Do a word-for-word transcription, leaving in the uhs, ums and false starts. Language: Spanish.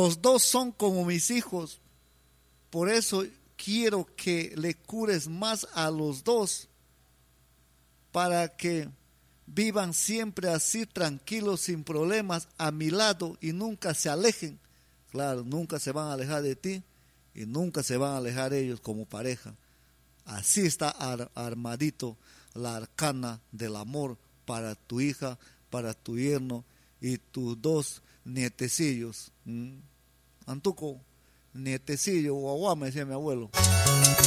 Los dos son como mis hijos. Por eso quiero que le cures más a los dos, para que vivan siempre así tranquilos, sin problemas, a mi lado y nunca se alejen. Claro, nunca se van a alejar de ti y nunca se van a alejar ellos como pareja. Así está ar- armadito la arcana del amor para tu hija, para tu yerno y tus dos nietecillos. ¿Mm? Antuco, nietecillo, guagua, me decía mi abuelo.